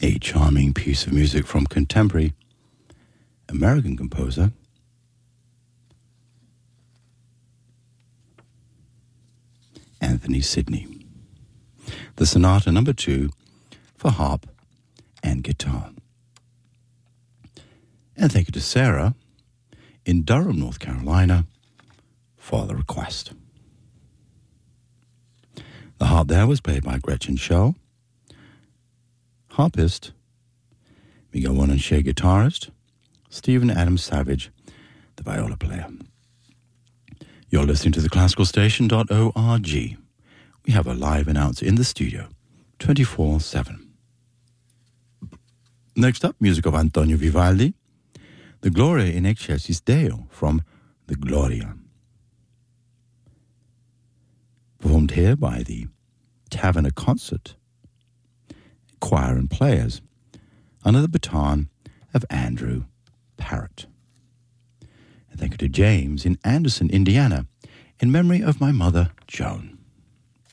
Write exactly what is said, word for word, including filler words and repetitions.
A charming piece of music from contemporary American composer Anthony Sidney. The Sonata Number Two for harp and guitar. And thank you to Sarah in Durham, North Carolina, for the request. The harp there was played by Gretchen Scho, harpist, Miguel Wonanshe, guitarist, Stephen Adams Savage, the viola player. You're listening to the classical station dot org. We have a live announcer in the studio, twenty-four seven. Next up, music of Antonio Vivaldi, the Gloria in Excelsis Deo from the Gloria. Performed here by the Taverner Concert Choir and Players under the baton of Andrew Parrott. And thank you to James in Anderson, Indiana, in memory of my mother, Joan.